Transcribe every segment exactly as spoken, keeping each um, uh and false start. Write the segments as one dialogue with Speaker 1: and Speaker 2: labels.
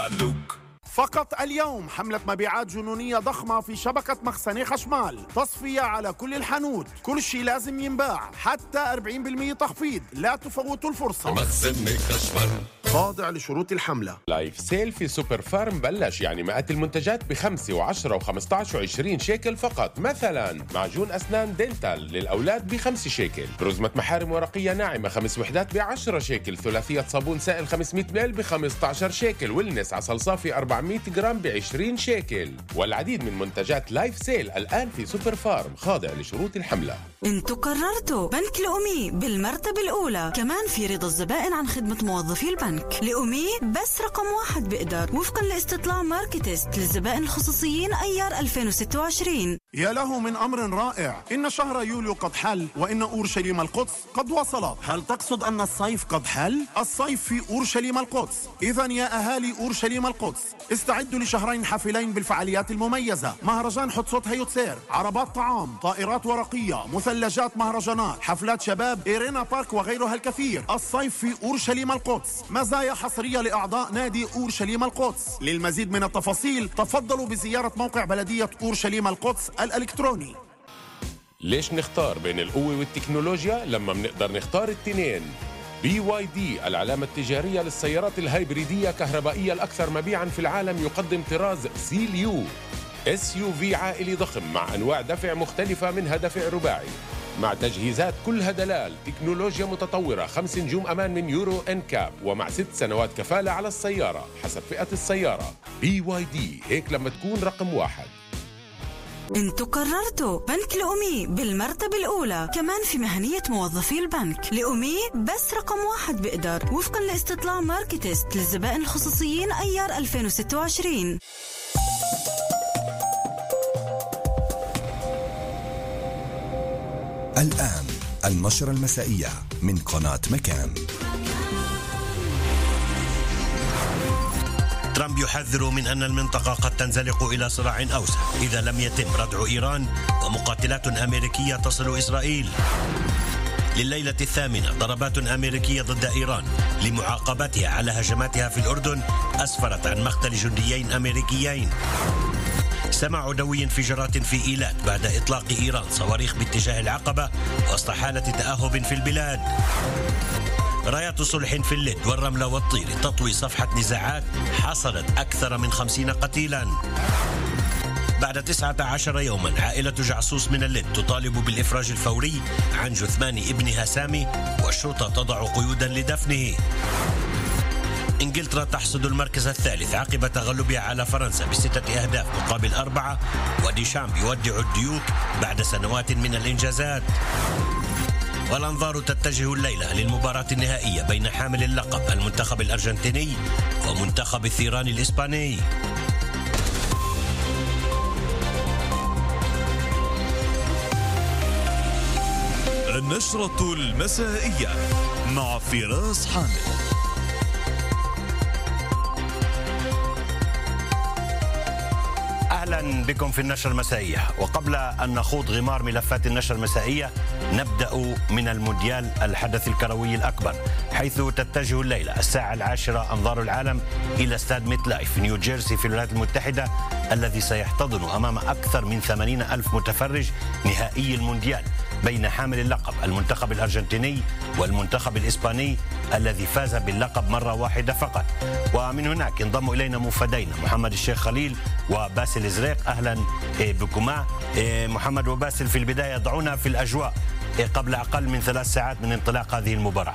Speaker 1: فقط اليوم حملة مبيعات جنونية ضخمة في شبكة مخزني خشمال، تصفية على كل الحانوت، كل شيء لازم ينباع، حتى أربعين بالمئة تخفيض، لا تفوتوا الفرصة.
Speaker 2: مخزني خشمال
Speaker 1: خاضع لشروط الحملة.
Speaker 3: لايف سيل في سوبر فارم بلش، يعني مئات المنتجات بخمسة وعشرة وخمسطعش وعشرين شيكل فقط. مثلا معجون أسنان دينتال للأولاد بخمسة شيكل، رزمة محارم ورقية ناعمة خمس وحدات بعشرة شيكل، ثلاثية صابون سائل خمسمئة مل بخمسطعش شيكل، والنس عسل صافي أربعمئة جرام بعشرين شيكل. والعديد من منتجات لايف سيل الآن في سوبر فارم، خاضع لشروط الحملة.
Speaker 4: انتو قررتوا بنك الأمي بالمرتبة الأولى، كمان في رضا الزبائن عن خدمة موظفي البنك. لأمي بس رقم واحد بقدر، وفقا لاستطلاع ماركتست للزبائن الخصوصيين أيار ألفين وستة وعشرين.
Speaker 1: يا له من أمر رائع، إن شهر يوليو قد حل، وإن أورشليم القدس قد وصلت. هل تقصد أن الصيف قد حل؟ الصيف في أورشليم القدس. إذن يا أهالي أورشليم القدس، استعدوا لشهرين حافلين بالفعاليات المميزة: مهرجان حتسوت هيوتسير، عربات طعام، طائرات ورقية، مثلجات مهرجانات، حفلات شباب، إيرينا بارك وغيرها الكثير. الصيف في أورشليم القدس، مزايا حصرية لأعضاء نادي أورشليم القدس. للمزيد من التفاصيل تفضلوا بزيارة موقع بلدية أورشليم القدس الإلكتروني.
Speaker 3: ليش نختار بين القوة والتكنولوجيا لما بنقدر نختار التنين؟ بي واي دي العلامة التجارية للسيارات الهايبريدية كهربائية الأكثر مبيعاً في العالم، يقدم طراز سيليو، اس يو في عائلي ضخم مع أنواع دفع مختلفة، منها دفع رباعي مع تجهيزات كلها دلال، تكنولوجيا متطورة، خمس نجوم أمان من يورو إن كاب، ومع ست سنوات كفالة على السيارة حسب فئة السيارة. بي واي دي، هيك لما تكون رقم واحد.
Speaker 4: انتو قررتوا بنك الأمي بالمرتبة الأولى، كمان في مهنية موظفي البنك. لأمي بس رقم واحد بقدر، وفقا لاستطلاع ماركتست للزبائن الخصوصيين أيار ألفين وستة وعشرين.
Speaker 2: الآن النشرة المسائية من قناة مكان.
Speaker 5: ترامب يحذر من أن المنطقة قد تنزلق إلى صراع أوسع إذا لم يتم ردع إيران، ومقاتلات أمريكية تصل إسرائيل. لليلة الثامنة ضربات أمريكية ضد إيران لمعاقبتها على هجماتها في الأردن أسفرت عن مقتل جنديين أمريكيين. سمع دوي انفجارات في إيلات بعد إطلاق إيران صواريخ باتجاه العقبة وسط حالة تأهب في البلاد. رايات صلح في اللد والرملة والطير تطوي صفحة نزاعات حصلت أكثر من خمسين قتيلا. بعد تسعة عشر يوما عائلة جعصوص من اللد تطالب بالإفراج الفوري عن جثمان ابنها سامي، والشرطة تضع قيودا لدفنه. إنجلترا تحصد المركز الثالث عقب تغلبها على فرنسا بستة أهداف مقابل أربعة، وديشامب يودع الديوك بعد سنوات من الإنجازات. والأنظار تتجه الليلة للمباراة النهائية بين حامل اللقب المنتخب الأرجنتيني ومنتخب الثيران الإسباني.
Speaker 6: النشرة المسائية مع فراس حامد.
Speaker 5: أهلا بكم في النشرة المسائية. وقبل أن نخوض غمار ملفات النشرة المسائية نبدأ من المونديال، الحدث الكروي الأكبر، حيث تتجه الليلة الساعة العاشرة أنظار العالم إلى استاد ميت لايف في نيوجيرسي في الولايات المتحدة، الذي سيحتضن أمام أكثر من ثمانين ألف متفرج نهائي المونديال بين حامل اللقب المنتخب الأرجنتيني والمنتخب الإسباني الذي فاز باللقب مرة واحدة فقط. ومن هناك انضم إلينا موفدين محمد الشيخ خليل وباسل إزريق. أهلا بكما محمد وباسل. في البداية ضعونا في الأجواء قبل أقل من ثلاث ساعات من انطلاق هذه المباراة.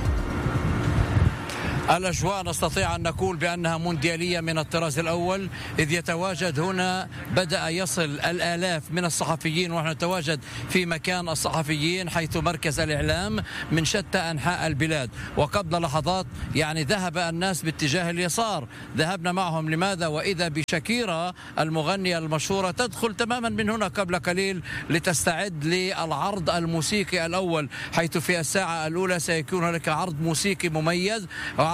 Speaker 7: الأجواء نستطيع أن نقول بأنها مونديالية من الطراز الأول، إذ يتواجد هنا بدأ يصل الآلاف من الصحفيين، ونحن نتواجد في مكان الصحفيين حيث مركز الإعلام من شتى أنحاء البلاد. وقبل لحظات يعني ذهب الناس باتجاه اليسار، ذهبنا معهم. لماذا؟ وإذا بشاكيرا المغنية المشهورة تدخل تماما من هنا قبل قليل لتستعد للعرض الموسيقي الأول، حيث في الساعة الأولى سيكون هناك عرض موسيقي مميز. وعلى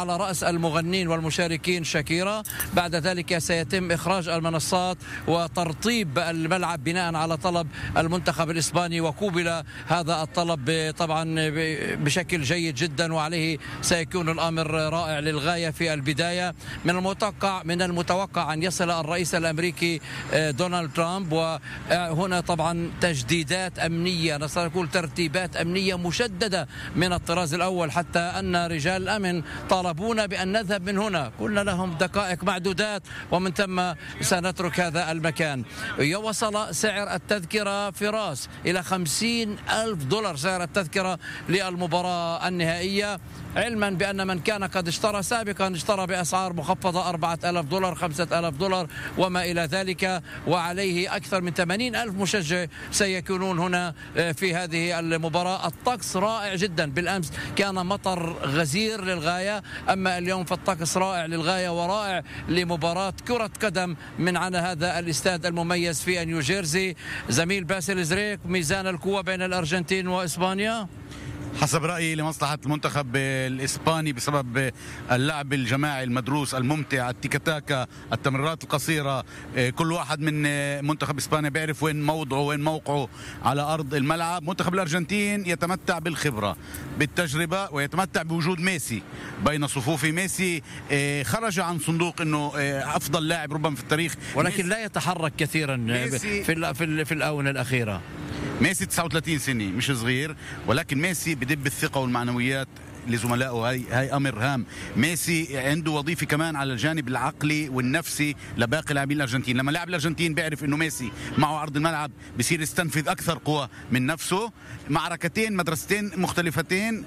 Speaker 7: وعلى رأس المغنين والمشاركين شاكيرا. بعد ذلك سيتم إخراج المنصات وترطيب الملعب بناء على طلب المنتخب الإسباني، وقوبل هذا الطلب طبعا بشكل جيد جدا، وعليه سيكون الأمر رائع للغاية. في البداية من المتوقع من المتوقع أن يصل الرئيس الأمريكي دونالد ترامب، وهنا طبعا تجديدات أمنية، نقول ترتيبات أمنية مشددة من الطراز الأول، حتى أن رجال الأمن طالبونا بأن نذهب من هنا. قلنا لهم دقائق معدودات ومن ثم سنترك هذا المكان. وصل سعر التذكرة فراس إلى خمسين ألف دولار سعر التذكرة للمباراة النهائية، علما بأن من كان قد اشترى سابقا اشترى بأسعار مخفضة أربعة آلاف دولار خمسة آلاف دولار وما إلى ذلك، وعليه أكثر من ثمانين ألف مشجع سيكونون هنا في هذه المباراة. الطقس رائع جدا، بالأمس كان مطر غزير للغاية، أما اليوم فالطقس رائع للغاية ورائع لمباراة كرة قدم من على هذا الاستاد المميز في نيوجيرسي. زميل باسل زريك، ميزان القوة بين الأرجنتين وإسبانيا؟
Speaker 8: حسب رأيي لمصلحة المنتخب الإسباني بسبب اللعب الجماعي المدروس الممتع، التيكتاكا، التمريرات القصيرة. كل واحد من منتخب إسبانيا بيعرف وين موضعه وين موقعه على أرض الملعب. منتخب الأرجنتين يتمتع بالخبرة بالتجربة ويتمتع بوجود ميسي بين صفوف. ميسي خرج عن صندوق أنه أفضل لاعب ربما في التاريخ،
Speaker 7: ولكن لا يتحرك كثيرا في في في الآونة الأخيرة.
Speaker 8: ميسي تسعة وثلاثين سنة مش صغير، ولكن ميسي بدب الثقة والمعنويات لزملائه. هاي هاي امر هام. ميسي عنده وظيفه كمان على الجانب العقلي والنفسي لباقي لاعبين الارجنتين. لما لاعب الارجنتين بيعرف انه ميسي معه عرض الملعب بصير يستنفذ اكثر قوه من نفسه. معركتين مدرستين مختلفتين.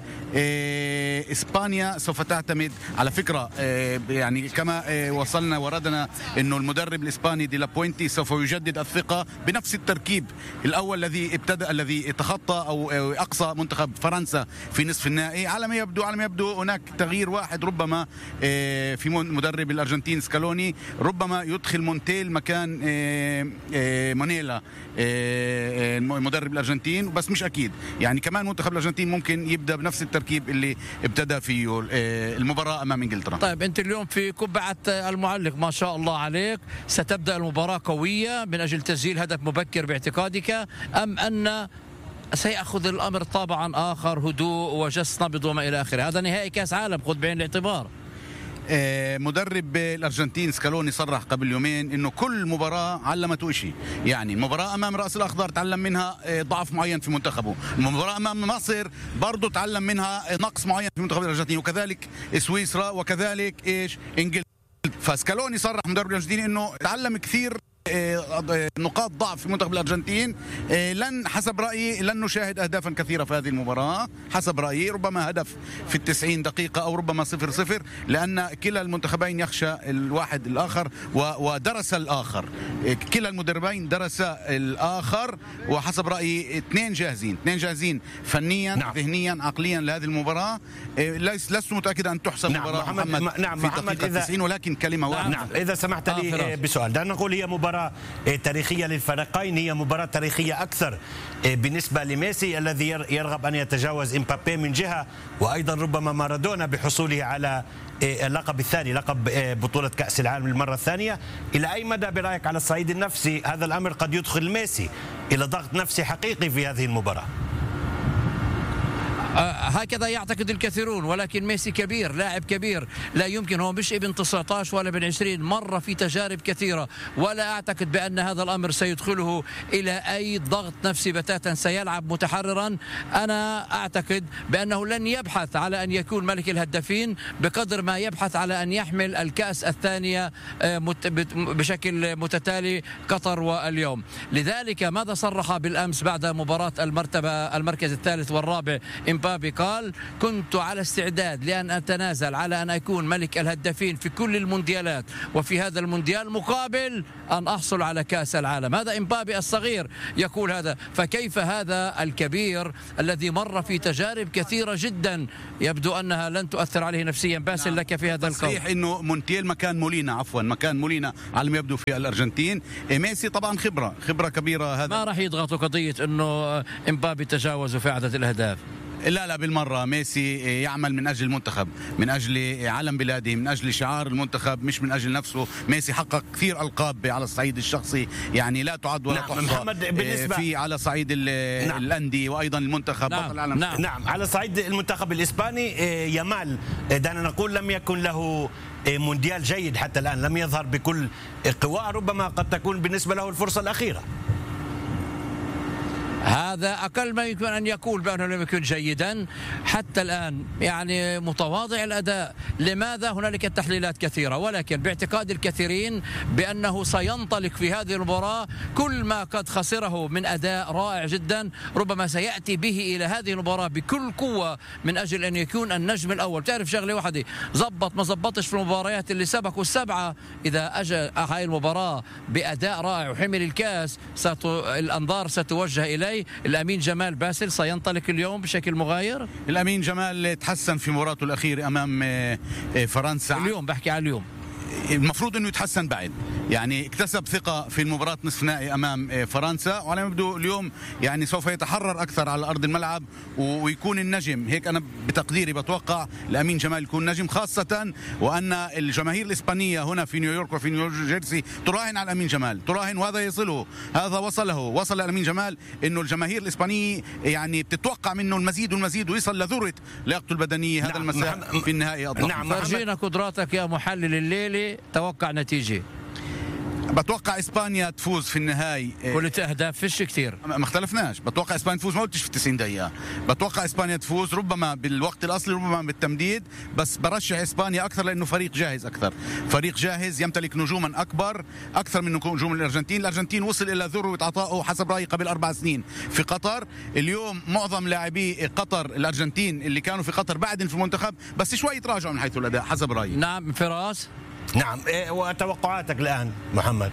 Speaker 8: إيه اسبانيا سوف تعتمد على فكره، إيه يعني كما إيه وصلنا وردنا انه المدرب الاسباني دي لابوينتي سوف يجدد الثقه بنفس التركيب الاول الذي ابتدأ الذي تخطى او اقصى منتخب فرنسا في نصف النهائي. على ما يبدو على ما يبدو هناك تغيير واحد ربما في مدرب الارجنتين سكالوني، ربما يدخل مونتيل مكان مانيلا مدرب الارجنتين، بس مش اكيد. يعني كمان منتخب الارجنتين ممكن يبدا بنفس التركيب اللي ابتدى فيه المباراه امام انجلترا.
Speaker 7: طيب انت اليوم في قبعه المعلق ما شاء الله عليك، ستبدا المباراه قويه من اجل تسجيل هدف مبكر باعتقادك، ام ان سيأخذ الأمر طابعا آخر، هدوء وجس نبض وما إلى آخره؟ هذا نهائي كأس عالم، خذ بعين الاعتبار.
Speaker 8: مدرب الأرجنتين سكالوني صرح قبل يومين إنه كل مباراة علمته شيء. يعني المباراة أمام رأس الأخضر تعلم منها ضعف معين في منتخبه، المباراة أمام مصر برضو تعلم منها نقص معين في منتخب الأرجنتين، وكذلك سويسرا وكذلك إيش إنجلترا. فسكالوني صرح مدرب الأرجنتين إنه تعلم كثير نقاط ضعف في منتخب الأرجنتين. لن حسب رأيي لن نشاهد أهدافا كثيرة في هذه المباراة حسب رأيي، ربما هدف في التسعين دقيقة أو ربما صفر صفر، لأن كلا المنتخبين يخشى الواحد الآخر ودرس الآخر. كلا المدربين درس الآخر، وحسب رأيي اثنين جاهزين اثنين جاهزين فنيا نعم. ذهنيا عقليا لهذه المباراة. لست متأكد أن تحسب نعم. مباراة محمد, محمد نعم. في دقيقة تسعين، ولكن كلمة واحدة
Speaker 5: نعم. إذا سمحت لي بسؤال، دعنا نقول هي مباراة تاريخية للفريقين، هي مباراة تاريخية أكثر بالنسبة لميسي الذي يرغب أن يتجاوز إمبابي من جهة، وأيضا ربما مارادونا بحصوله على اللقب الثاني، لقب بطولة كأس العالم للمرة الثانية. إلى أي مدى برأيك على الصعيد النفسي هذا الأمر قد يدخل ميسي إلى ضغط نفسي حقيقي في هذه المباراة؟
Speaker 7: آه هكذا يعتقد الكثيرون، ولكن ميسي كبير، لاعب كبير، لا يمكن، هو مش ابن تسعة عشر ولا ابن عشرين، مر في تجارب كثيرة، ولا أعتقد بأن هذا الأمر سيدخله إلى أي ضغط نفسي بتاتا، سيلعب متحررا. أنا أعتقد بأنه لن يبحث على أن يكون ملك الهدافين بقدر ما يبحث على أن يحمل الكأس الثانية بشكل متتالي، قطر واليوم. لذلك ماذا صرح بالأمس بعد مباراة المرتبة المركز الثالث والرابع؟ إمبابي قال: كنت على استعداد لأن أتنازل على أن أكون ملك الهدافين في كل المونديالات، وفي هذا المونديال مقابل أن أحصل على كأس العالم. هذا إمبابي الصغير يقول هذا، فكيف هذا الكبير الذي مر في تجارب كثيرة جدا يبدو أنها لن تؤثر عليه نفسيا؟ باسل لك في هذا القول.
Speaker 8: صحيح إنه مونتيل مكان مولينا عفوا مكان مولينا على ما يبدو في الأرجنتين. ميسي طبعا خبرة خبرة كبيرة، هذا
Speaker 7: ما راح يضغطوا قضية إنه إمبابي تجاوزوا في عدد الأهداف.
Speaker 8: لا لا بالمرة، ميسي يعمل من أجل المنتخب، من أجل علم بلاده، من أجل شعار المنتخب، مش من أجل نفسه. ميسي حقق كثير ألقاب على الصعيد الشخصي يعني لا تعد ولا تحصى.
Speaker 5: نعم محمد، بالنسبة
Speaker 8: في على صعيد نعم. الأندية وأيضا المنتخب
Speaker 5: نعم.
Speaker 8: بطل العالم.
Speaker 5: نعم. نعم على صعيد المنتخب الإسباني يامال دعنا نقول لم يكن له مونديال جيد حتى الآن، لم يظهر بكل قواه، ربما قد تكون بالنسبة له الفرصة الأخيرة.
Speaker 7: هذا أقل ما يمكن أن يقول بأنه لم يكن جيدا حتى الآن، يعني متواضع الأداء. لماذا؟ هنالك تحليلات كثيرة، ولكن باعتقاد الكثيرين بأنه سينطلق في هذه المباراة كل ما قد خسره من أداء رائع جدا، ربما سيأتي به إلى هذه المباراة بكل قوة من أجل أن يكون النجم الأول. تعرف شغلة واحدة، زبط ما زبطش في المباريات اللي سبقوا السبعة، إذا أجى هاي المباراة بأداء رائع وحمل الكاس ست... الأنظار ستوجه إليه. الأمين جمال باسل سينطلق اليوم بشكل مغاير.
Speaker 8: الأمين جمال تحسن في مباراته الأخيرة أمام فرنسا.
Speaker 7: اليوم بحكي عن اليوم،
Speaker 8: المفروض انه يتحسن بعد، يعني اكتسب ثقة في المباراة نصف نهائي امام فرنسا، وعلى ما يبدو اليوم يعني سوف يتحرر اكثر على ارض الملعب ويكون النجم. هيك انا بتقديري بتوقع الامين جمال يكون نجم، خاصة وان الجماهير الاسبانية هنا في نيويورك وفي نيوجيرسي تراهن على الامين جمال، تراهن وهذا يصله، هذا وصله، وصل الامين جمال انه الجماهير الاسبانية يعني بتتوقع منه المزيد والمزيد ويصل لذروة لياقته البدنية هذا
Speaker 5: نعم
Speaker 8: المساء في النهائي.
Speaker 7: نعم فرجينا قدراتك يا محلل الليلة، توقع نتيجة.
Speaker 8: بتوقع اسبانيا تفوز في النهائي.
Speaker 7: قلت اهداف فيش كثير،
Speaker 8: ما اختلفناش، بتوقع اسبانيا تفوز، ما قلتش في تسعين دقيقة، بتوقع اسبانيا تفوز ربما بالوقت الاصلي ربما بالتمديد، بس برشح اسبانيا اكثر لانه فريق جاهز اكثر، فريق جاهز يمتلك نجوما اكبر اكثر من نجوم الارجنتين. الارجنتين وصل الى ذروة عطائه حسب رايي قبل اربع سنين في قطر، اليوم معظم لاعبي قطر الارجنتين اللي كانوا في قطر بعدين في المنتخب بس شوي تراجعوا من حيث الاداء حسب رايي.
Speaker 7: نعم فراس.
Speaker 5: نعم، وتوقعاتك الآن محمد؟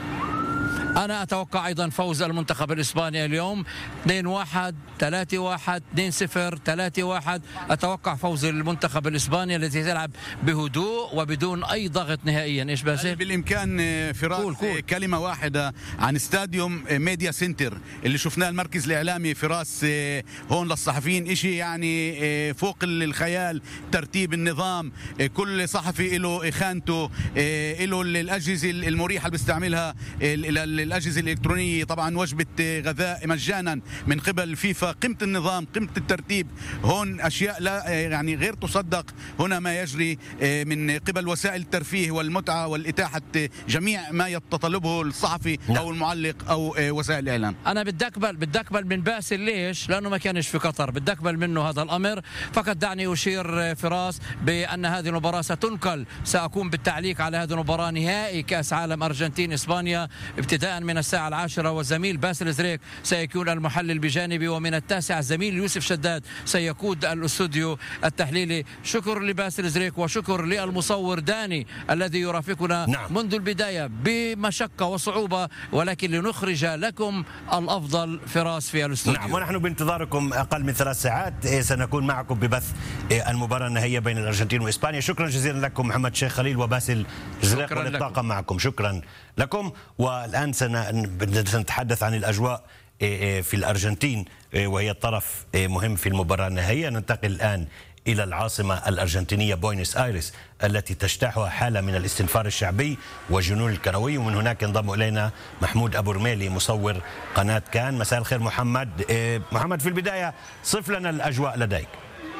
Speaker 7: أنا أتوقع أيضا فوز المنتخب الإسباني اليوم اثنين واحد، ثلاثة واحد، اثنين صفر، ثلاثة واحد. أتوقع فوز المنتخب الإسباني الذي تلعب بهدوء وبدون أي ضغط نهائيا. إيش باسل؟
Speaker 8: بالإمكان فراس كول كول. كلمة واحدة عن استاديوم ميديا سنتر اللي شفناه المركز الإعلامي فراس هون للصحفيين، إشي يعني فوق الخيال، ترتيب النظام، كل صحفي له خانته، له الأجهزة المريحة اللي بيستعملها، الأجهزة الإلكترونية، طبعا وجبة غذاء مجانا من قبل فيفا، قيمة النظام، قيمة الترتيب، هون أشياء لا يعني غير تصدق. هنا ما يجري من قبل وسائل الترفيه والمتعة والإتاحة جميع ما يتطلبه الصحفي أو المعلق أو وسائل الإعلام.
Speaker 7: أنا بدي أقبل بدي أقبل من باسل، ليش؟ لأنه ما كانش في قطر، بدي أقبل منه هذا الأمر. فقط دعني أشير فراس بأن هذه المباراة ستنقل، سأكون بالتعليق على هذه المباراة نهائي كأس عالم أرجنتين إسبانيا ابتداء من الساعة العاشرة، والزميل باسل زريك سيكون المحلل بجانبي، ومن التاسعة الزميل يوسف شداد سيقود الاستوديو التحليلي. شكر لباسل زريك وشكر للمصور داني الذي يرافقنا نعم. منذ البداية بمشقة وصعوبة، ولكن لنخرج لكم الأفضل فراس في الاستوديو.
Speaker 5: نعم، ونحن بانتظاركم أقل من ثلاث ساعات سنكون معكم ببث المباراة النهائية بين الأرجنتين وإسبانيا. شكرا جزيلا لكم محمد شيخ خليل وباسل زريك والطاقم معكم، شكرا لكم. والآن سنتحدث عن الأجواء في الأرجنتين وهي الطرف مهم في المباراة النهائية. ننتقل الآن إلى العاصمة الأرجنتينية بوينس آيرس التي تجتاحها حالة من الاستنفار الشعبي والجنون الكروي، ومن هناك ينضم إلينا محمود أبو رميلي مصور قناة كان. مساء الخير محمد. محمد، في البداية صف لنا الأجواء لديك.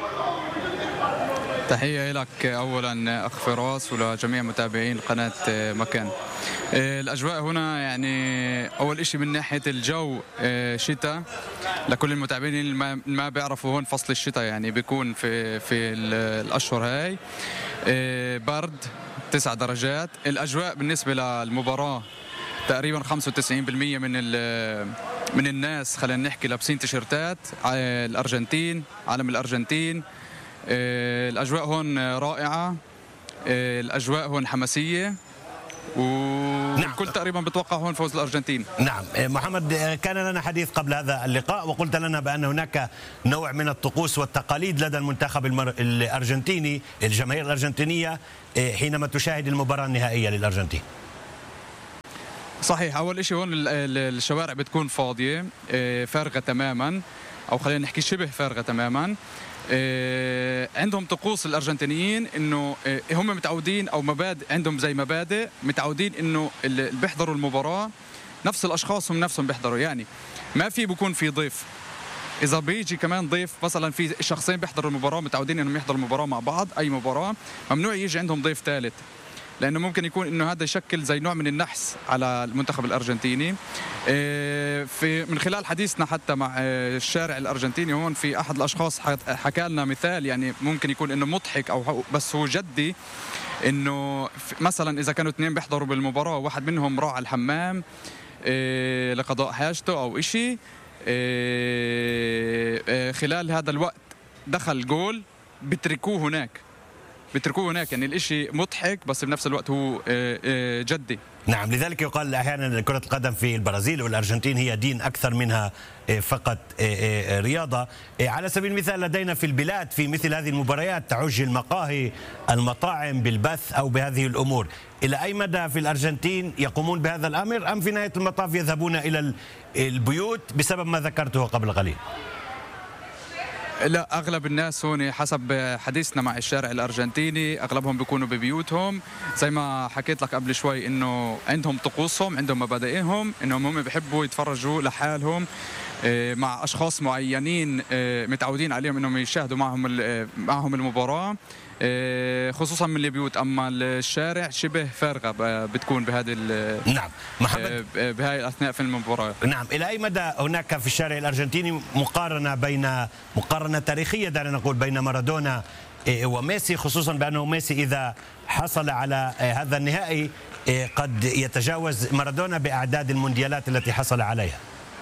Speaker 9: تحية لك أولا أخ فراس ولجميع متابعين قناة مكان. الأجواء هنا يعني أول إشي من ناحية الجو شتاء، لكل المتابعين اللي ما بيعرفوا هون فصل الشتاء يعني بيكون في في الأشهر هاي برد تسع درجات. الأجواء بالنسبة للمباراة تقريبا خمسة وتسعين بالمئة من من الناس خلينا نحكي لابسين تيشيرتات الأرجنتين، علم الأرجنتين. الأجواء هون رائعة، الأجواء هون حماسية، والكل نعم. تقريبا بتوقع هون فوز الأرجنتين.
Speaker 5: نعم محمد، كان لنا حديث قبل هذا اللقاء وقلت لنا بأن هناك نوع من الطقوس والتقاليد لدى المنتخب المر... الأرجنتيني، الجماهير الأرجنتينية حينما تشاهد المباراة النهائية للأرجنتين.
Speaker 9: صحيح، أول شيء هون الشوارع بتكون فاضية فارغة تماما، أو خلينا نحكي شبه فارغة تماما. عندهم طقوس الأرجنتينيين إنه هم متعودين أو مبادئ، عندهم زي مبادئ متعودين إنه اللي بيحضروا المباراة نفس الأشخاص هم نفسهم بيحضروا، يعني ما في بكون في ضيف. إذا بيجي كمان ضيف مثلا في شخصين بيحضروا المباراة متعودين إنهم يحضروا المباراة مع بعض أي مباراة، ممنوع يجي عندهم ضيف ثالث، لأنه ممكن يكون إنه هذا يشكل زي نوع من النحس على المنتخب الأرجنتيني. في من خلال حديثنا حتى مع الشارع الأرجنتيني هون، في أحد الأشخاص حكى لنا مثال يعني ممكن يكون إنه مضحك أو بس هو جدي، إنه مثلا إذا كانوا اثنين بيحضروا بالمباراة وواحد منهم راح على الحمام لقضاء حاجته أو إشي، خلال هذا الوقت دخل جول بتركوه هناك بتركوه هناك يعني الاشي مضحك بس بنفس الوقت هو جدي.
Speaker 5: نعم، لذلك يقال احيانا كرة القدم في البرازيل والارجنتين هي دين اكثر منها فقط رياضة. على سبيل المثال لدينا في البلاد في مثل هذه المباريات تعج المقاهي المطاعم بالبث او بهذه الامور، الى اي مدى في الارجنتين يقومون بهذا الامر ام في نهاية المطاف يذهبون الى البيوت بسبب ما ذكرته قبل قليل؟
Speaker 9: لا، أغلب الناس هون حسب حديثنا مع الشارع الأرجنتيني أغلبهم بيكونوا ببيوتهم، زي ما حكيت لك قبل شوي إنه عندهم طقوسهم، عندهم مبادئهم، إنهم هم بيحبوا يتفرجوا لحالهم مع أشخاص معينين متعودين عليهم إنهم يشاهدوا معهم معهم المباراة، خصوصا من البيوت. اما الشارع شبه فارغه بتكون بهذه
Speaker 5: نعم محمد
Speaker 9: بهاي الاثناء في المباراه.
Speaker 5: نعم، الى اي مدى هناك في الشارع الارجنتيني مقارنه بين مقارنه تاريخيه دعنا نقول بين مارادونا وميسي، خصوصا بانه ميسي اذا حصل على هذا النهائي قد يتجاوز مارادونا باعداد المونديالات التي حصل عليها؟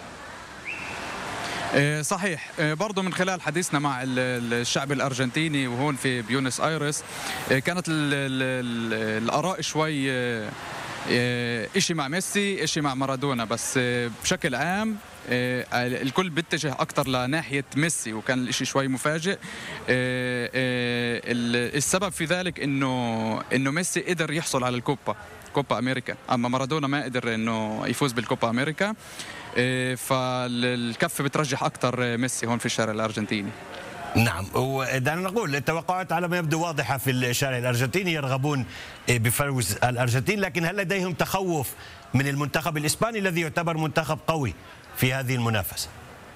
Speaker 9: صحيح، برضو من خلال حديثنا مع الشعب الأرجنتيني وهون في بيونس آيرس كانت ال ال الآراء شوي إشي مع ميسي إشي مع مارادونا، بس بشكل عام الكل بيتجه أكتر لناحية ميسي، وكان الإشي شوي مفاجئ. السبب في ذلك إنه إنه ميسي قدر يحصل على الكوبا كوبا أمريكا، أما مارادونا ما قدر إنه يفوز بالكوبا أمريكا، فالكف بترجح أكتر ميسي هون في الشارع الأرجنتيني.
Speaker 5: نعم، ودعنا نقول التوقعات على ما يبدو واضحة في الشارع الأرجنتيني، يرغبون بفوز الأرجنتين، لكن هل لديهم تخوف من المنتخب الإسباني الذي يعتبر منتخب قوي في هذه المنافسة؟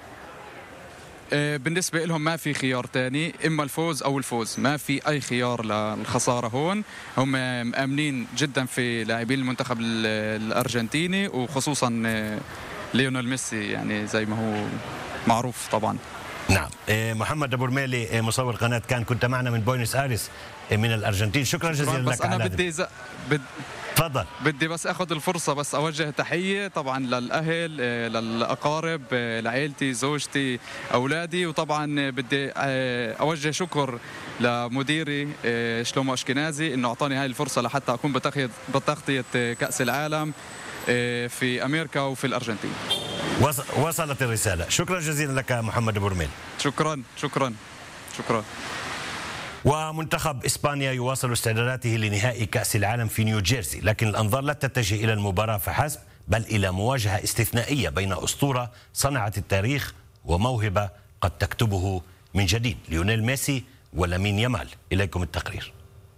Speaker 9: بالنسبة لهم ما في خيار تاني، إما الفوز أو الفوز، ما في أي خيار للخسارة هون. هم مأمنين جدا في لاعبين المنتخب الأرجنتيني وخصوصا ليونيل ميسي، يعني زي ما هو معروف طبعا.
Speaker 5: نعم، محمد أبو رميلي مصور قناة كان، كنت معنا من بوينس آيرس من الأرجنتين، شكرا جزيلا لك.
Speaker 9: أنا بدي ز... بد...
Speaker 5: تفضل.
Speaker 9: بدي بس أخذ الفرصة بس أوجه تحية طبعا للأهل، للأقارب، لعائلتي، زوجتي، أولادي، وطبعا بدي أوجه شكر لمديري شلومو أشكنازي إنه أعطاني هاي الفرصة لحتى أكون بتغطية كأس العالم في أمريكا وفي الأرجنتين.
Speaker 5: وصلت الرسالة، شكرا جزيلا لك محمد أبو رميل.
Speaker 9: شكرا شكرا شكرا.
Speaker 5: ومنتخب إسبانيا يواصل استعداداته لنهائي كأس العالم في نيوجيرسي، لكن الأنظار لا تتجه إلى المباراة فحسب، بل إلى مواجهة استثنائية بين أسطورة صنعت التاريخ وموهبة قد تكتبه من جديد، ليونيل ميسي ولامين يامال. إليكم التقرير.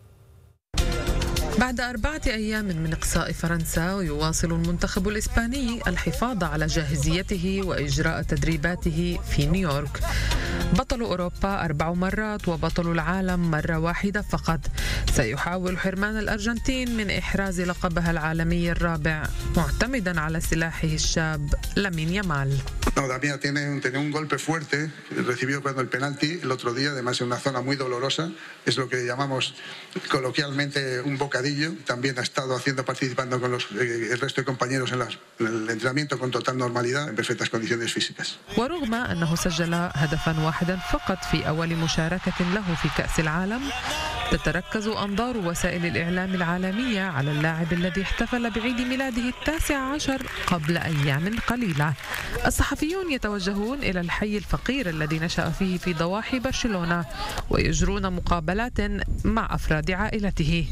Speaker 10: بعد أربعة أيام من إقصاء فرنسا، يواصل المنتخب الإسباني الحفاظ على جاهزيته وإجراء تدريباته في نيويورك. بطل أوروبا أربع مرات وبطل العالم مرة واحدة فقط، سيحاول حرمان الأرجنتين من إحراز لقبها العالمي الرابع معتمدا على سلاحه الشاب لامين يامال.
Speaker 11: No, Damián tiene, tiene un golpe fuerte, recibió cuando el penalti el otro día, además en una zona muy dolorosa, es lo que llamamos coloquialmente un bocadillo. También ha estado haciendo, participando con los, eh, el resto de compañeros en, las, en el entrenamiento con total normalidad, en perfectas condiciones físicas.
Speaker 10: ورغم أنه سجل هدفا واحدا فقط في أول مشاركة له في كأس العالم، تتركز أنظار وسائل الإعلام العالمية على اللاعب الذي احتفل بعيد ميلاده التاسع عشر قبل أيام قليلة. الصحفيون يتوجهون إلى الحي الفقير الذي نشأ فيه في ضواحي برشلونة، ويجرون مقابلات مع أفراد عائلته.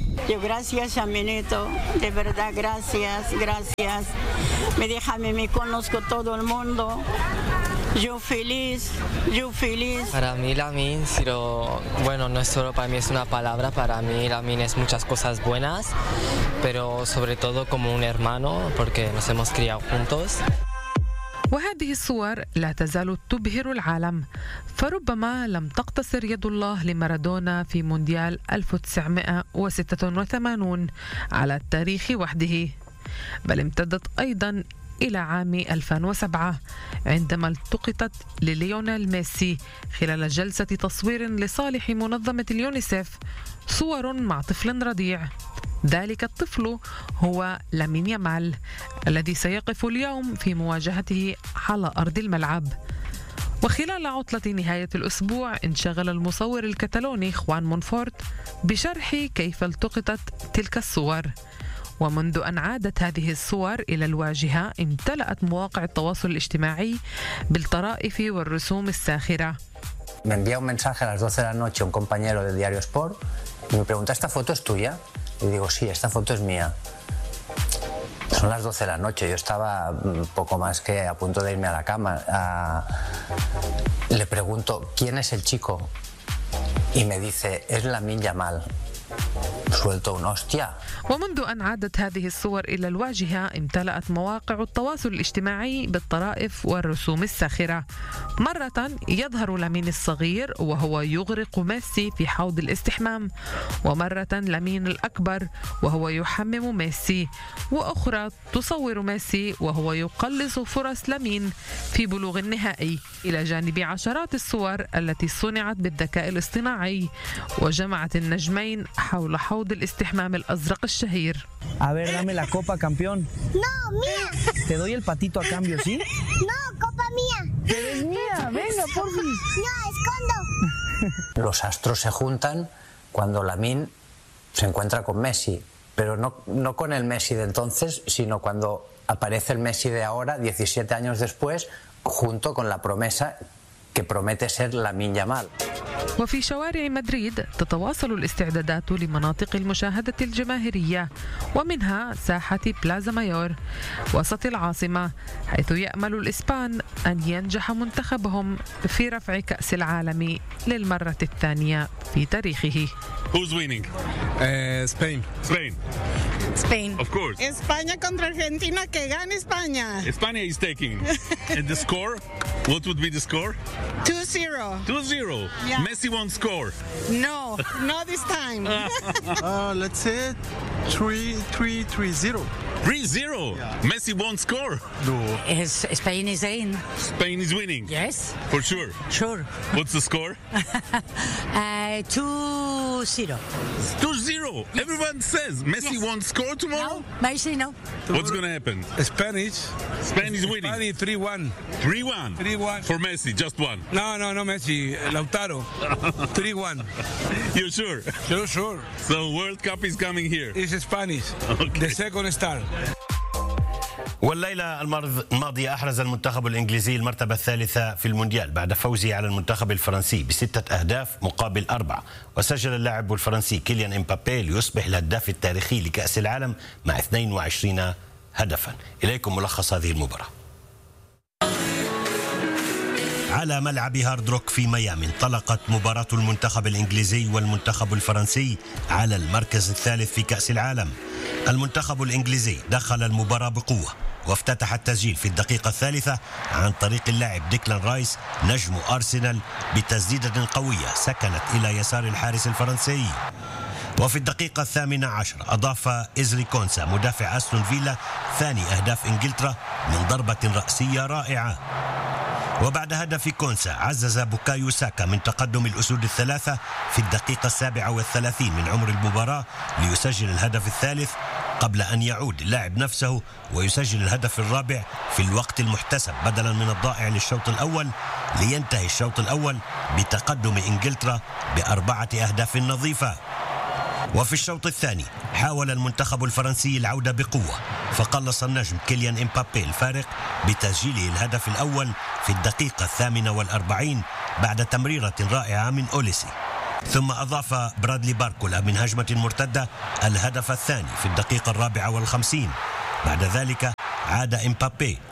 Speaker 12: Yo feliz, yo feliz.
Speaker 13: Para mí Lamine, pero bueno, no es solo para mí, es una palabra. Para mí Lamine es muchas cosas buenas, pero sobre todo como un hermano, porque nos hemos criado juntos.
Speaker 10: وهذه الصور لا تزال تبهر العالم، فربما لم تقتصر يد الله لمارادونا في مونديال ألف وتسعمائة وستة وثمانين على التاريخ وحده، بل امتدت أيضا إلى عام ألفين وسبعة عندما التقطت لليونيل ميسي خلال جلسة تصوير لصالح منظمة اليونيسف صور مع طفل رضيع. ذلك الطفل هو لامين يامال الذي سيقف اليوم في مواجهته على أرض الملعب. وخلال عطلة نهاية الأسبوع انشغل المصور الكتالوني خوان مونفورت بشرح كيف التقطت تلك الصور. ومنذ أن عادت هذه الصور إلى الواجهة امتلأت مواقع التواصل الاجتماعي بالطرائف والرسوم الساخرة.
Speaker 14: Me envía un mensaje a las doce de la noche un compañero del diario Sport y me pregunta, ¿esta foto es tuya? Y digo, sí, esta foto es mía. Son las doce de la noche, yo estaba poco más que a punto de irme a la cama. A... Le pregunto, ¿quién es el chico? Y me dice, es Lamine Yamal. Suelto un hostia.
Speaker 10: ومنذ أن عادت هذه الصور إلى الواجهة امتلأت مواقع التواصل الاجتماعي بالطرائف والرسوم الساخرة. مرة يظهر لامين الصغير وهو يغرق ميسي في حوض الاستحمام، ومرة لامين الأكبر وهو يحمم ميسي، وأخرى تصور ميسي وهو يقلص فرص لامين في بلوغ النهائي، إلى جانب عشرات الصور التي صنعت بالذكاء الاصطناعي وجمعت النجمين حول حوض الاستحمام الأزرق الشهير.
Speaker 15: A ver, dame la copa, campeón.
Speaker 12: No, mía.
Speaker 15: Te doy el patito a cambio, ¿sí?
Speaker 12: No, copa mía.
Speaker 15: Pero es mía, venga, porfis.
Speaker 12: No, escondo.
Speaker 14: Los astros se juntan cuando Lamine se encuentra con Messi, pero no, no con el Messi de entonces, sino cuando aparece el Messi de ahora, diecisiete años después, junto con la promesa que promete ser Lamine Yamal.
Speaker 10: وفي شوارع مدريد تتواصل الاستعدادات لمناطق المشاهدة الجماهيرية، ومنها ساحة بلازا مايور وسط العاصمة، حيث يأمل الإسبان أن ينجح منتخبهم في رفع كأس العالم للمرة الثانية في تاريخه.
Speaker 16: Who's winning? Uh, Spain. Spain.
Speaker 12: Spain.
Speaker 16: Of course.
Speaker 12: España contra Argentina, que gane España.
Speaker 16: España is taking. And the score? What would be the score?
Speaker 12: two zero.
Speaker 16: two zero.
Speaker 12: Yeah.
Speaker 16: Messi won't score.
Speaker 12: No, not this time.
Speaker 17: uh, let's say three three three zero.
Speaker 16: three zero. Yeah. Messi won't score.
Speaker 17: No.
Speaker 18: Is Spain is in.
Speaker 16: Spain is winning.
Speaker 18: Yes.
Speaker 16: For sure.
Speaker 18: Sure.
Speaker 16: What's the score?
Speaker 18: uh, two zero.
Speaker 16: two zero. Yes. Everyone says Messi yes. won't score tomorrow.
Speaker 18: No, Messi no.
Speaker 16: What's going to happen?
Speaker 17: Spanish.
Speaker 16: Spain is winning.
Speaker 17: Spanish three one.
Speaker 16: three one.
Speaker 17: three one.
Speaker 16: For Messi, just one.
Speaker 17: No, no, no Messi. Lautaro. three one.
Speaker 16: You're sure?
Speaker 17: Sure, sure.
Speaker 16: So World Cup is coming here.
Speaker 17: It's Spanish.
Speaker 16: Okay.
Speaker 17: The second star.
Speaker 5: والليلة الماضية أحرز المنتخب الإنجليزي المرتبة الثالثة في المونديال بعد فوزه على المنتخب الفرنسي بستة أهداف مقابل أربعة، وسجل اللاعب الفرنسي كيليان إمبابي ليصبح الهداف التاريخي لكأس العالم مع اثنين وعشرين هدفا. إليكم ملخص هذه المباراة. على ملعب هارد روك في ميامي انطلقت مباراة المنتخب الإنجليزي والمنتخب الفرنسي على المركز الثالث في كأس العالم. المنتخب الإنجليزي دخل المباراة بقوة وافتتح التسجيل في الدقيقة الثالثة عن طريق اللاعب ديكلان رايس نجم أرسنال بتسديدة قوية سكنت إلى يسار الحارس الفرنسي. وفي الدقيقة الثامنة عشر أضاف إزري كونسا مدافع أستون فيلا ثاني أهداف إنجلترا من ضربة رأسية رائعة. وبعد هدف كونسا عزز بوكايو ساكا من تقدم الأسود الثلاثة في الدقيقة السابعة والثلاثين من عمر المباراة ليسجل الهدف الثالث قبل أن يعود اللاعب نفسه ويسجل الهدف الرابع في الوقت المحتسب بدلا من الضائع للشوط الأول، لينتهي الشوط الأول بتقدم إنجلترا بأربعة أهداف نظيفة. وفي الشوط الثاني حاول المنتخب الفرنسي العودة بقوة، فقلص النجم كيليان إمبابي الفارق بتسجيله الهدف الأول في الدقيقة الثامنة والأربعين بعد تمريرة رائعة من أوليسي، ثم أضاف برادلي باركولا من هجمة مرتدة الهدف الثاني في الدقيقة الرابعة والخمسين. بعد ذلك عاد إمبابي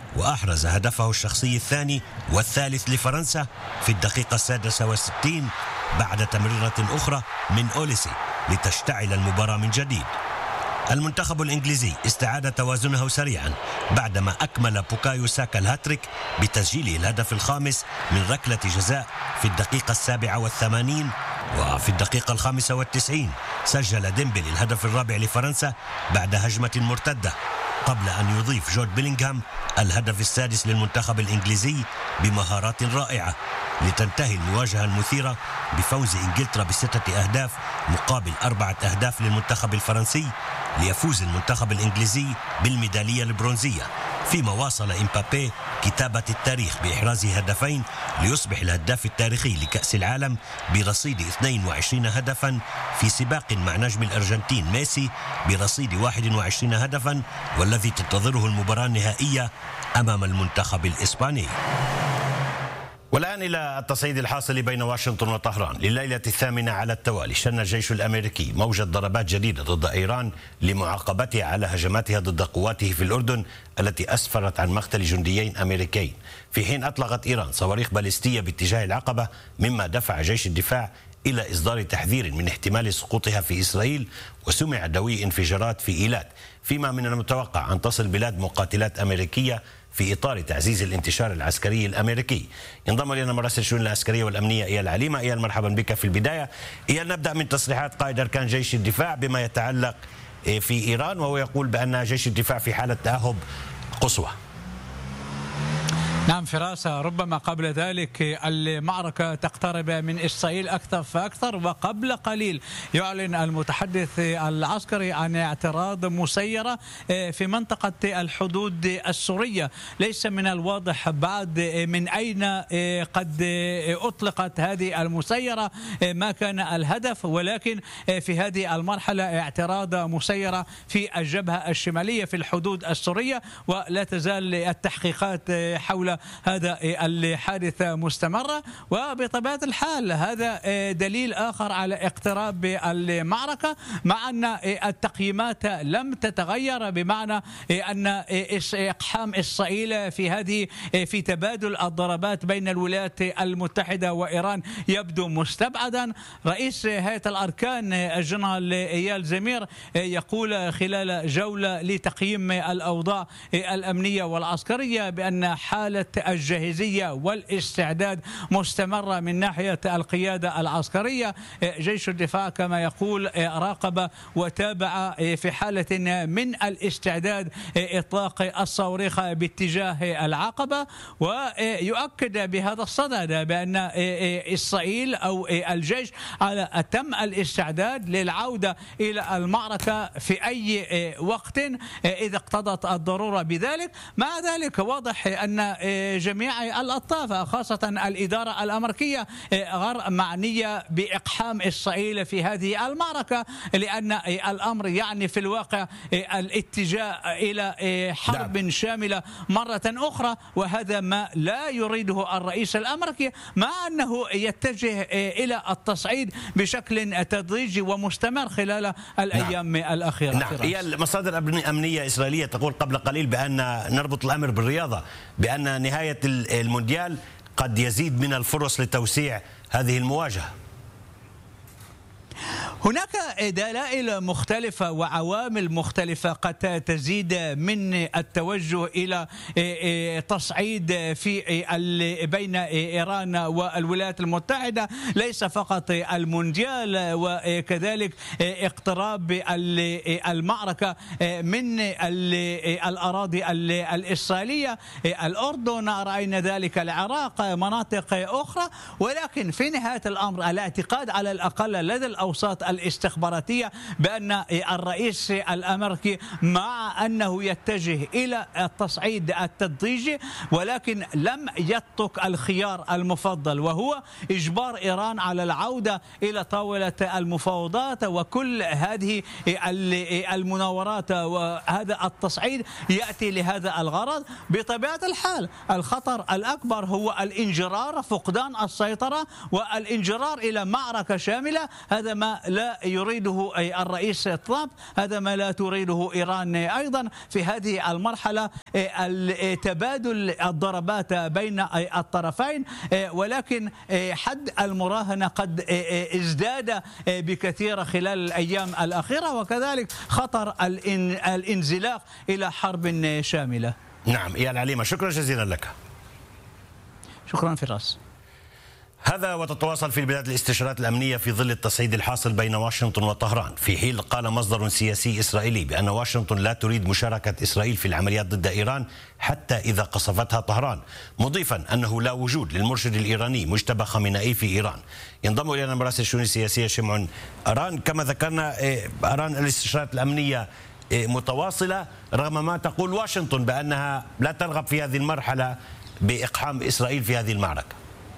Speaker 5: وأحرز هدفه الشخصي الثاني والثالث لفرنسا في الدقيقة السادسة والستين بعد تمريرة أخرى من أوليسي لتشتعل المباراة من جديد. المنتخب الإنجليزي استعاد توازنه سريعا بعدما أكمل بوكايو ساكا الهاتريك بتسجيله الهدف الخامس من ركلة جزاء في الدقيقة السابعة والثمانين، وفي الدقيقة الخامسة والتسعين سجل ديمبلي الهدف الرابع لفرنسا بعد هجمة مرتدة، قبل أن يضيف جود بيلينغهام الهدف السادس للمنتخب الإنجليزي بمهارات رائعة، لتنتهي المواجهة المثيرة بفوز إنجلترا بستة أهداف مقابل أربعة أهداف للمنتخب الفرنسي، ليفوز المنتخب الإنجليزي بالميدالية البرونزية، فيما واصل إمبابي كتابة التاريخ بإحراز هدفين ليصبح الهداف التاريخي لكأس العالم برصيد اثنين وعشرين هدفا في سباق مع نجم الأرجنتين ميسي برصيد واحد وعشرين هدفا، والذي تنتظره المباراة النهائية أمام المنتخب الإسباني. والآن إلى التصعيد الحاصل بين واشنطن وطهران لليلة الثامنة على التوالي. شن الجيش الأمريكي موجة ضربات جديدة ضد إيران لمعاقبتها على هجماتها ضد قواته في الأردن التي أسفرت عن مقتل جنديين أمريكيين، في حين أطلقت إيران صواريخ باليستية باتجاه العقبة، مما دفع جيش الدفاع إلى إصدار تحذير من احتمال سقوطها في إسرائيل، وسمع دوي انفجارات في إيلات، فيما من المتوقع أن تصل بلاد مقاتلات أمريكية في إطار تعزيز الانتشار العسكري الأمريكي. ينضم لنا مراسل الشؤون العسكرية والأمنية إيال عليمة. إيال، مرحبا بك. في البداية إيال، نبدأ من تصريحات قائد أركان جيش الدفاع بما يتعلق في إيران، وهو يقول بأن جيش الدفاع في حالة تأهب قصوى.
Speaker 19: نعم فراسة، ربما قبل ذلك المعركة تقترب من إسرائيل أكثر فأكثر، وقبل قليل يعلن المتحدث العسكري عن اعتراض مسيرة في منطقة الحدود السورية. ليس من الواضح بعد من أين قد أطلقت هذه المسيرة، ما كان الهدف، ولكن في هذه المرحلة اعتراض مسيرة في الجبهة الشمالية في الحدود السورية، ولا تزال التحقيقات حول هذا الحادث مستمرة. وبطبيعة الحال هذا دليل آخر على اقتراب المعركة، مع أن التقييمات لم تتغير، بمعنى أن إقحام إسرائيل في هذه في تبادل الضربات بين الولايات المتحدة وإيران يبدو مستبعدا. رئيس هيئة الأركان الجنرال إيال زمير يقول خلال جولة لتقييم الأوضاع الأمنية والعسكرية بأن حالة الجاهزية والاستعداد مستمرة من ناحية القيادة العسكرية. جيش الدفاع كما يقول راقب وتابع في حالة من الاستعداد إطلاق الصواريخ باتجاه العقبة، ويؤكد بهذا الصدد بأن إسرائيل أو الجيش على أتم الاستعداد للعودة إلى المعركة في أي وقت إذا اقتضت الضرورة بذلك. مع ذلك واضح أن جميع الأطراف خاصة الإدارة الأمريكية غير معنية بإقحام إسرائيل في هذه المعركة، لأن الأمر يعني في الواقع الاتجاه إلى حرب شاملة مرة أخرى، وهذا ما لا يريده الرئيس الأمريكي، مع أنه يتجه إلى التصعيد بشكل تدريجي ومستمر خلال الأيام نعم. الأخيرة.
Speaker 5: نعم. هي المصادر أمنية إسرائيلية تقول قبل قليل بأن نربط الأمر بالرياضة، بأن نهاية المونديال قد يزيد من الفرص لتوسيع هذه المواجهة.
Speaker 19: هناك دلائل مختلفة وعوامل مختلفة قد تزيد من التوجه إلى تصعيد في بين إيران والولايات المتحدة، ليس فقط المونديال، وكذلك اقتراب المعركة من الأراضي الإسرائيلية، الأردن، رأينا ذلك العراق، مناطق أخرى. ولكن في نهاية الأمر الاعتقاد على الأقل لدى الأوساط الاستخباراتية بأن الرئيس الأمريكي مع أنه يتجه إلى التصعيد التدريجي، ولكن لم يترك الخيار المفضل، وهو إجبار إيران على العودة إلى طاولة المفاوضات. وكل هذه المناورات وهذا التصعيد يأتي لهذا الغرض. بطبيعة الحال الخطر الأكبر هو الانجرار، فقدان السيطرة والانجرار إلى معركة شاملة. هذا ما لا يريده الرئيس ترامب، هذا ما لا تريده إيران أيضا في هذه المرحلة، تبادل الضربات بين الطرفين، ولكن حد المراهنة قد ازداد بكثير خلال الأيام الأخيرة، وكذلك خطر الانزلاق إلى حرب شاملة.
Speaker 5: نعم إيال عليمة، شكرا جزيلا لك.
Speaker 19: شكرا فراس.
Speaker 5: هذا وتتواصل في البلاد الاستشارات الأمنية في ظل التصعيد الحاصل بين واشنطن وطهران، في حين قال مصدر سياسي إسرائيلي بأن واشنطن لا تريد مشاركة إسرائيل في العمليات ضد إيران حتى إذا قصفتها طهران، مضيفا أنه لا وجود للمرشد الإيراني مجتبى خامنئي في إيران. ينضم إلينا مراسل الشؤون السياسية شمعون أران. كما ذكرنا أران، الاستشارات الأمنية متواصلة رغم ما تقول واشنطن بأنها لا ترغب في هذه المرحلة بإقحام إسرائيل في هذه المعركة.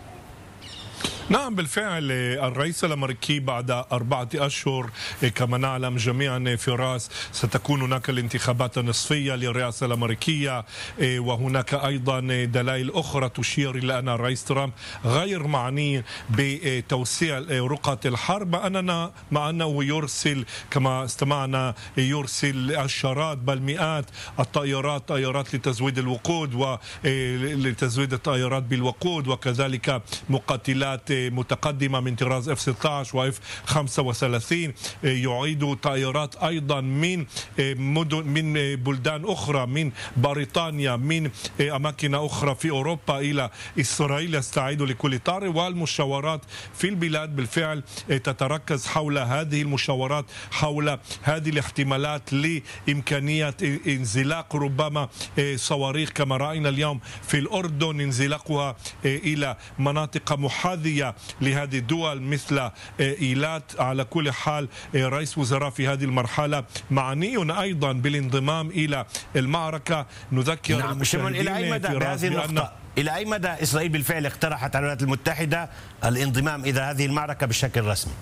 Speaker 20: نعم بالفعل، الرئيس الأمريكي بعد أربعة أشهر كما نعلم جميعا فراس ستكون هناك الانتخابات النصفية للرئاسة الأمريكية، وهناك أيضا دلائل أخرى تشير إلى أن الرئيس ترامب غير معني بتوسيع رقعة الحرب، أننا مع أنه يرسل كما استمعنا يرسل عشرات بل مئات الطائرات طائرات لتزويد الوقود ولتزويد الطائرات بالوقود، وكذلك مقاتلات متقدمة من طراز إف ستة عشر وإف خمسة وثلاثين، يعيد طائرات أيضا من مدن من بلدان أخرى، من بريطانيا، من أماكن أخرى في أوروبا إلى إسرائيل، يستعيد لكل طارئ. والمشاورات في البلاد بالفعل تتركز حول هذه المشاورات، حول هذه الاحتمالات لإمكانية انزلاق ربما صواريخ كما رأينا اليوم في الأردن، انزلاقها إلى مناطق محاذية لهذه الدول مثل إيلات. على كل حال رئيس وزراء في هذه المرحلة معني أيضا بالانضمام إلى المعركة. نذكر
Speaker 5: نعم. المشاهدين إلى أي مدى بهذه النقطة إلى أي مدى إسرائيل بالفعل اقترحت على الولايات المتحدة الانضمام إلى هذه المعركة بشكل رسمي؟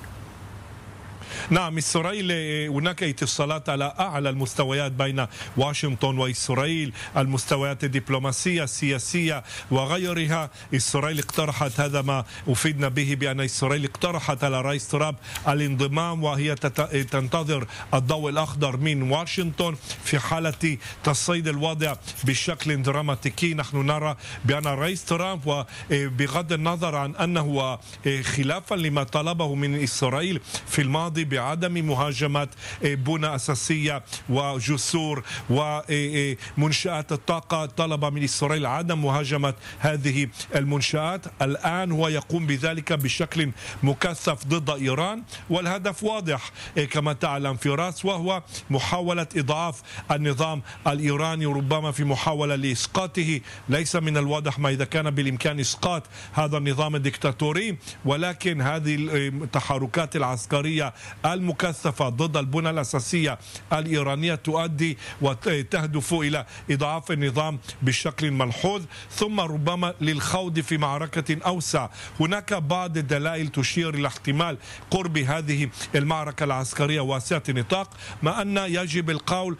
Speaker 20: نعم، إسرائيل هناك اتصالات على أعلى المستويات بين واشنطن وإسرائيل، المستويات الدبلوماسية السياسية وغيرها. إسرائيل اقترحت، هذا ما أفيدنا به، بأن إسرائيل اقترحت على رئيس ترامب الانضمام، وهي تنتظر الضوء الأخضر من واشنطن في حالة تصعيد الوضع بشكل دراماتيكي. نحن نرى بأن رئيس ترامب، وبغض النظر عن أنه خلافا لما طلبه من إسرائيل في الماضي بعدم مهاجمة بنى أساسية وجسور ومنشآت الطاقة، طلب من إسرائيل عدم مهاجمة هذه المنشآت. الآن هو يقوم بذلك بشكل مكثف ضد إيران، والهدف واضح كما تعلم فراس، وهو محاولة إضعاف النظام الإيراني، ربما في محاولة لإسقاطه. ليس من الواضح ما إذا كان بالإمكان إسقاط هذا النظام الدكتاتوري، ولكن هذه التحركات العسكرية المكثفة ضد البنى الأساسية الإيرانية تؤدي وتهدف إلى إضعاف النظام بشكل ملحوظ، ثم ربما للخوض في معركة أوسع. هناك بعض الدلائل تشير إلى احتمال قرب هذه المعركة العسكرية واسعة النطاق، ما أن يجب القول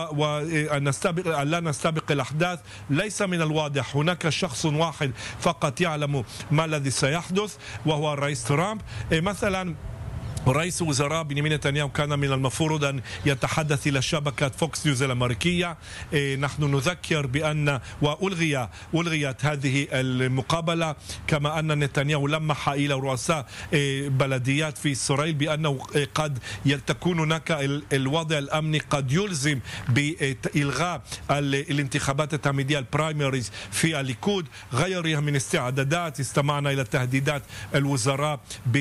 Speaker 20: وأن نستبق أن لا نستبق الأحداث. ليس من الواضح، هناك شخص واحد فقط يعلم ما الذي سيحدث، وهو الرئيس ترامب. مثلا رئيس وزراء بنيامين نتنياهو كان من المفروض أن يتحدث إلى شبكة فوكس نيوز الأمريكية. نحن نذكر بأن وألغي ألغيت هذه المقابلة، كما أن نتنياهو لمح إلى رؤساء بلديات في إسرائيل بأنه قد تكون هناك الوضع الأمني قد يلزم بإلغاء الانتخابات التمهيدية البرايمريز في الليكود. غيرها من استعدادات، استمعنا إلى تهديدات الوزراء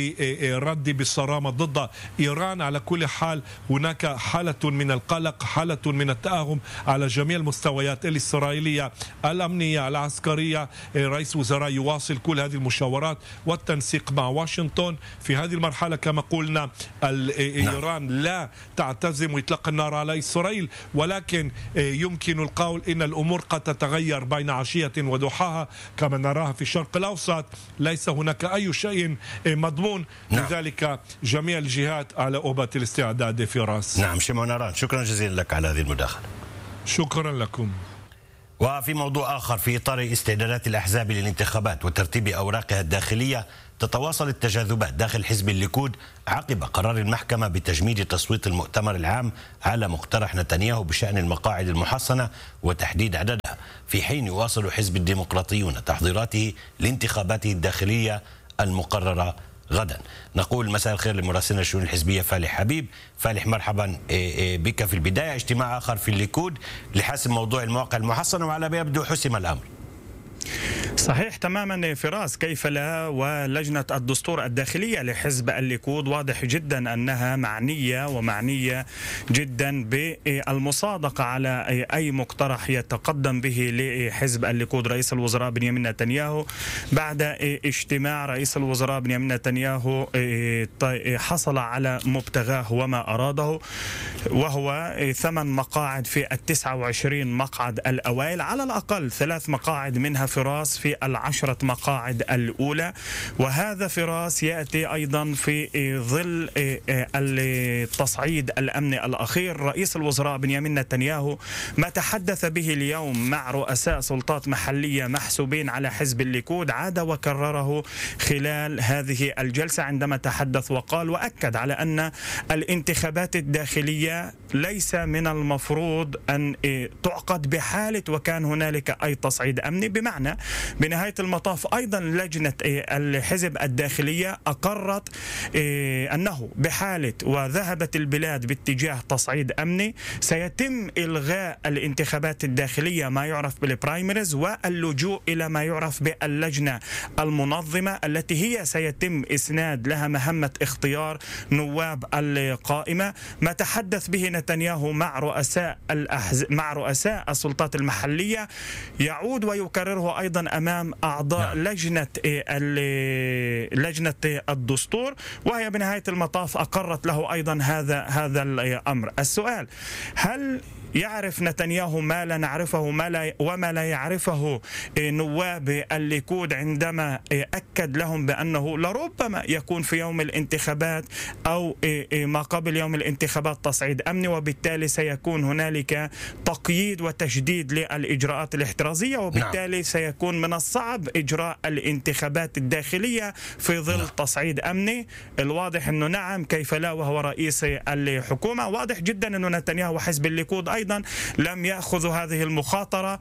Speaker 20: برد بالصرامة ضد إيران. على كل حال هناك حالة من القلق، حالة من التأهم على جميع المستويات الإسرائيلية الأمنية العسكرية. رئيس وزراء يواصل كل هذه المشاورات والتنسيق مع واشنطن. في هذه المرحلة كما قلنا إيران لا تعتزم إطلاق النار على إسرائيل، ولكن يمكن القول إن الأمور قد تتغير بين عشية وضحاها كما نراها في الشرق الأوسط. ليس هناك أي شيء مضمون، لذلك جميع الجهات على أوبة الاستعداد في راس.
Speaker 5: نعم شمعون أران، شكرا جزيلا لك على هذه المداخلة.
Speaker 20: شكرا لكم.
Speaker 5: وفي موضوع آخر، في إطار استعدادات الأحزاب للانتخابات وترتيب أوراقها الداخلية، تتواصل التجاذبات داخل حزب الليكود عقب قرار المحكمة بتجميد تصويت المؤتمر العام على مقترح نتنياهو بشأن المقاعد المحصنة وتحديد عددها، في حين يواصل حزب الديمقراطيون تحضيراته لانتخاباته الداخلية المقررة غدا. نقول مساء الخير لمراسلنا الشؤون الحزبية فالح حبيب. فالح، مرحبا بك. في البداية اجتماع آخر في الليكود لحسم موضوع المواقع المحصنة، وعلى ما يبدو حسم الأمر.
Speaker 21: صحيح تماما فراس، كيف لا؟ ولجنة الدستور الداخلية لحزب الليكود واضح جدا أنها معنية ومعنية جدا بالمصادقة على أي مقترح يتقدم به لحزب الليكود رئيس الوزراء بنيامين نتنياهو. بعد اجتماع رئيس الوزراء بنيامين نتنياهو حصل على مبتغاه وما أراده، وهو ثمان مقاعد في التسعة وعشرين مقعد الأوائل، على الأقل ثلاث مقاعد منها فراس في العشرة مقاعد الأولى. وهذا فراس يأتي أيضا في ظل التصعيد الأمني الأخير. رئيس الوزراء بنيامين نتنياهو ما تحدث به اليوم مع رؤساء سلطات محلية محسوبين على حزب الليكود عاد وكرره خلال هذه الجلسة عندما تحدث وقال وأكد على أن الانتخابات الداخلية ليس من المفروض أن تعقد بحالة وكان هنالك أي تصعيد أمني، بمعنى بنهاية المطاف أيضا لجنة الحزب الداخلية أقرت أنه بحالة وذهبت البلاد باتجاه تصعيد أمني سيتم إلغاء الانتخابات الداخلية ما يعرف بالبرايمريز واللجوء إلى ما يعرف باللجنة المنظمة التي هي سيتم إسناد لها مهمة اختيار نواب القائمة. ما تحدث به نتنياهو مع رؤساء الأحز... مع رؤساء السلطات المحلية يعود ويكرره أيضا أمام أعضاء لجنة لجنة الدستور، وهي بنهاية المطاف أقرت له أيضا هذا هذا الأمر. السؤال: هل يعرف نتنياهو ما لا نعرفه ما لا وما لا يعرفه نواب الليكود عندما أكد لهم بأنه لربما يكون في يوم الانتخابات أو ما قبل يوم الانتخابات تصعيد أمني، وبالتالي سيكون هنالك تقييد وتشديد للإجراءات الاحترازية، وبالتالي سيكون من الصعب إجراء الانتخابات الداخلية في ظل تصعيد أمني؟ الواضح أنه نعم، كيف لا، وهو رئيس الحكومة. واضح جدا أنه نتنياهو وحزب الليكود أيضا لم يأخذوا هذه المخاطرة،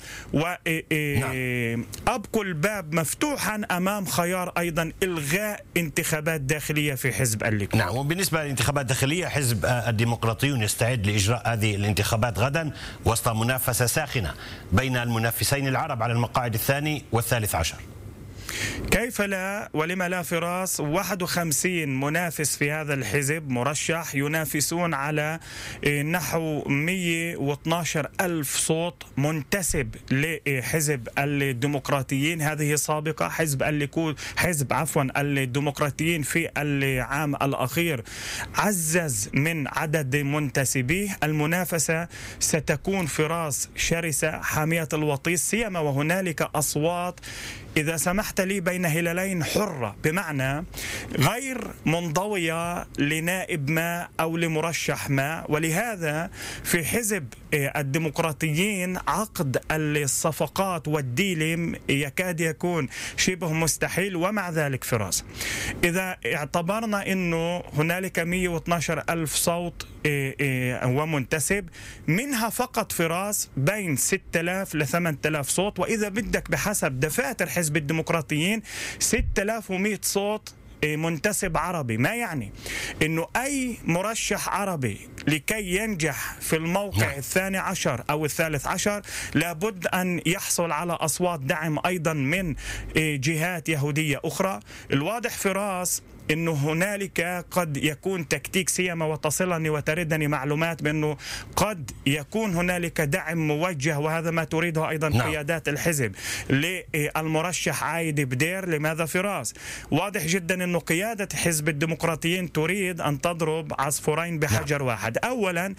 Speaker 21: وأبقوا الباب مفتوحا أمام خيار أيضا إلغاء انتخابات داخلية في حزب الليكود.
Speaker 5: نعم، وبالنسبة للانتخابات الداخلية حزب الديمقراطيون يستعد لإجراء هذه الانتخابات غدا وسط منافسة ساخنة بين المنافسين العرب على المقاعد الثاني والثالث عشر.
Speaker 21: كيف لا ولما لا فراس؟ واحد وخمسين منافس في هذا الحزب مرشح ينافسون على نحو مئة واثني عشر ألف صوت منتسب لحزب الديمقراطيين. هذه سابقة. حزب الليكود حزب عفوا الديمقراطيين في العام الأخير عزز من عدد منتسبيه. المنافسة ستكون فراس شرسة حامية الوطيس، سيما وهنالك أصوات إذا سمحت لي بين هلالين حرة، بمعنى غير منضوية لنائب ما أو لمرشح ما. ولهذا في حزب الديمقراطيين عقد الصفقات والديلم يكاد يكون شبه مستحيل. ومع ذلك فراس، إذا اعتبرنا أنه هنالك مئة واثني عشر ألف صوت ومنتسب، منها فقط فراس بين ستة آلاف ل ثمانية آلاف صوت، وإذا بدك بحسب دفاتر حزب الديمقراطيين ستة آلاف ومئة صوت منتسب عربي. ما يعني انه اي مرشح عربي لكي ينجح في الموقع الثاني عشر او الثالث عشر لابد ان يحصل على اصوات دعم ايضا من جهات يهودية اخرى. الواضح فراس انه هنالك قد يكون تكتيك، سيما وتصلني وتردني معلومات بانه قد يكون هنالك دعم موجه، وهذا ما تريده ايضا نعم. قيادات الحزب للمرشح عايد بدير. لماذا فراس؟ واضح جدا انه قيادة حزب الديمقراطيين تريد ان تضرب عصفورين بحجر نعم. واحد. اولا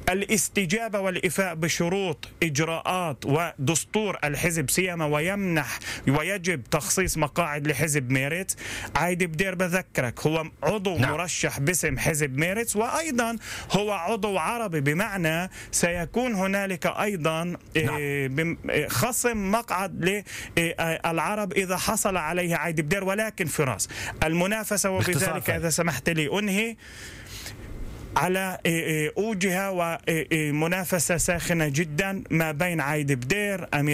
Speaker 21: الاستجابة والإفاء بشروط إجراءات ودستور الحزب سيما ويمنح ويجب تخصيص مقاعد لحزب ميريتس. عايد بدير بذكرك هو عضو نعم. مرشح باسم حزب ميريتس، وأيضا هو عضو عربي، بمعنى سيكون هنالك أيضا نعم. خصم مقعد للعرب إذا حصل عليه عايد بدير. ولكن فراس المنافسة، وبذلك إذا سمحت لي أنهي على أوجها ومنافسة ساخنة جدا ما بين عايد بدير أمير